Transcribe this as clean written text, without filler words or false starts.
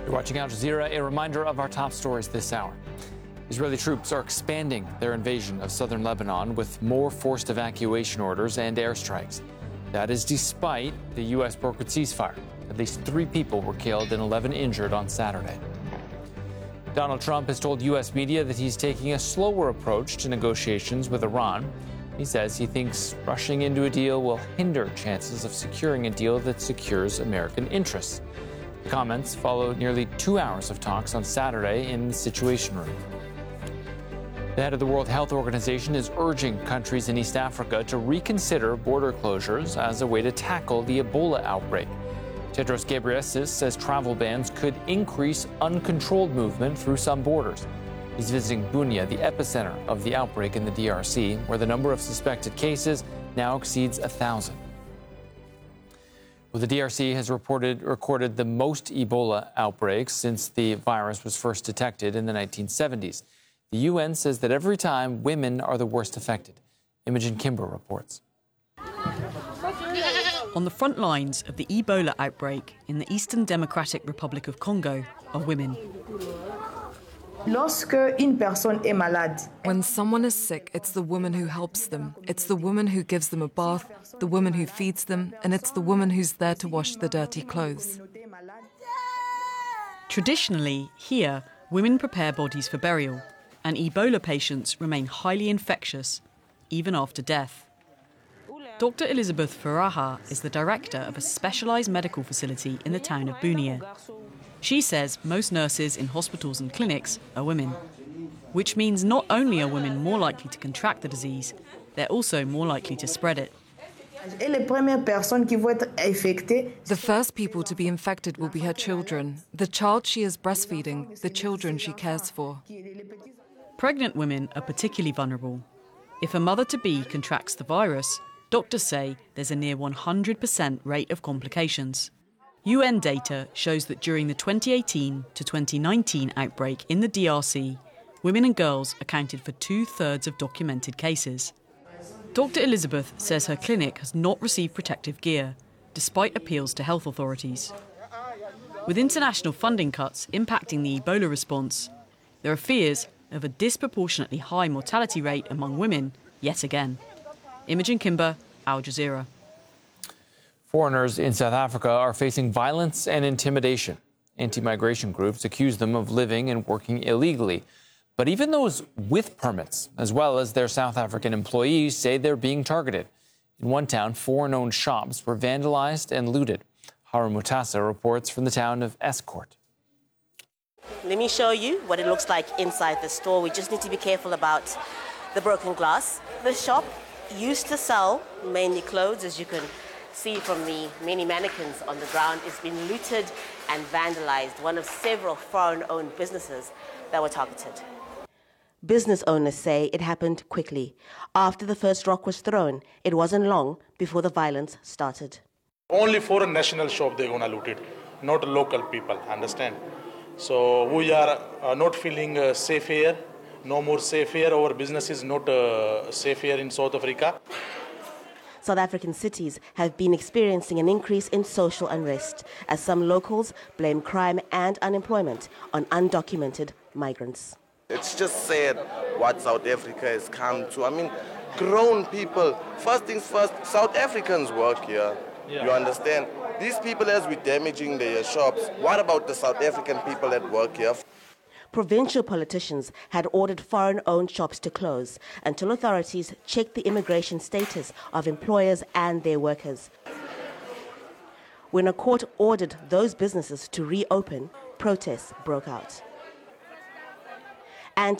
You're watching Al Jazeera, a reminder of our top stories this hour. Israeli troops are expanding their invasion of southern Lebanon with more forced evacuation orders and airstrikes. That is despite the U.S. brokered ceasefire. At least 3 people were killed and 11 injured on Saturday. Donald Trump has told U.S. media that he's taking a slower approach to negotiations with Iran. He says he thinks rushing into a deal will hinder chances of securing a deal that secures American interests. The comments followed nearly 2 hours of talks on Saturday in the Situation Room. The head of the World Health Organization is urging countries in East Africa to reconsider border closures as a way to tackle the Ebola outbreak. Tedros Ghebreyesus says travel bans could increase uncontrolled movement through some borders. He's visiting Bunia, the epicenter of the outbreak in the DRC, where the number of suspected cases now exceeds 1,000. Well, the DRC has recorded the most Ebola outbreaks since the virus was first detected in the 1970s. The UN says that every time, women are the worst affected. Imogen Kimber reports. On the front lines of the Ebola outbreak in the Eastern Democratic Republic of Congo are women. When someone is sick, it's the woman who helps them. It's the woman who gives them a bath, the woman who feeds them, and it's the woman who's there to wash the dirty clothes. Traditionally, here, women prepare bodies for burial, and Ebola patients remain highly infectious, even after death. Dr. Elizabeth Faraha is the director of a specialised medical facility in the town of Bunia. She says most nurses in hospitals and clinics are women, which means not only are women more likely to contract the disease, they're also more likely to spread it. The first people to be infected will be her children, the child she is breastfeeding, the children she cares for. Pregnant women are particularly vulnerable. If a mother-to-be contracts the virus, doctors say there's a near 100% rate of complications. UN data shows that during the 2018 to 2019 outbreak in the DRC, women and girls accounted for 2/3 of documented cases. Dr. Elizabeth says her clinic has not received protective gear, despite appeals to health authorities. With international funding cuts impacting the Ebola response, there are fears of a disproportionately high mortality rate among women yet again. Imogen Kimber, Al Jazeera. Foreigners in South Africa are facing violence and intimidation. Anti-migration groups accuse them of living and working illegally. But even those with permits, as well as their South African employees, say they're being targeted. In one town, foreign-owned shops were vandalized and looted. Harun Mutasa reports from the town of Escourt. Let me show you what it looks like inside the store. We just need to be careful about the broken glass. The shop used to sell mainly clothes, as you can see from the many mannequins on the ground. It's been looted and vandalized, one of several foreign-owned businesses that were targeted. Business owners say it happened quickly. After the first rock was thrown, it wasn't long before the violence started. Only foreign national shop they're gonna loot it, not local people, understand? So we are not feeling safe here. No more safe here. Our business is not safe here in South Africa. South African cities have been experiencing an increase in social unrest as some locals blame crime and unemployment on undocumented migrants. It's just sad what South Africa has come to. I mean, grown people. First things first, South Africans work here. Yeah. You understand? These people, as we're damaging their shops, what about the South African people that work here? Provincial politicians had ordered foreign-owned shops to close until authorities checked the immigration status of employers and their workers. When a court ordered those businesses to reopen, protests broke out.